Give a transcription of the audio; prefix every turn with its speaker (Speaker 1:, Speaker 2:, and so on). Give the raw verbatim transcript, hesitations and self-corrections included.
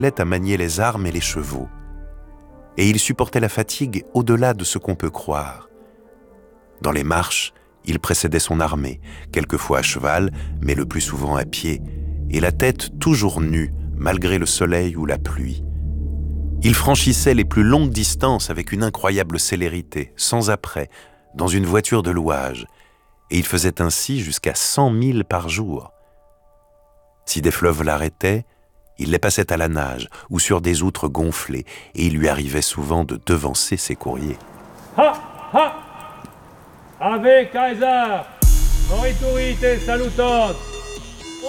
Speaker 1: à manier les armes et les chevaux. Et il supportait la fatigue au-delà de ce qu'on peut croire. Dans les marches, il précédait son armée, quelquefois à cheval, mais le plus souvent à pied, et la tête toujours nue, malgré le soleil ou la pluie. Il franchissait les plus longues distances avec une incroyable célérité, sans apprêt, dans une voiture de louage, et il faisait ainsi jusqu'à cent milles par jour. Si des fleuves l'arrêtaient, il les passait à la nage ou sur des outres gonflées, et il lui arrivait souvent de devancer ses courriers.
Speaker 2: Ha! Ha! Ave Caesar! Morituri te salutant!